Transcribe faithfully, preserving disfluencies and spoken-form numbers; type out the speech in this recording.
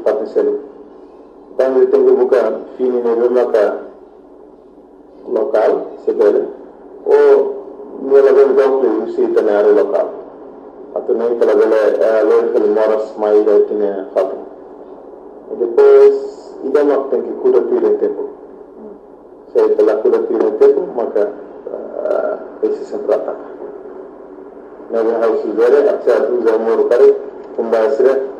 potenziali. Quando tengo buka fini ne maka local, sebele, o nella bel dopo usi tenere local. Atau nem pela bela loja que moras mais da tinha fato. E depois ida mak tem que cuidar do tempo. Se pela cuidar do tempo, maka esse sempre ataca. Nós vamos ver, apesar de usar o muro para, como vai ser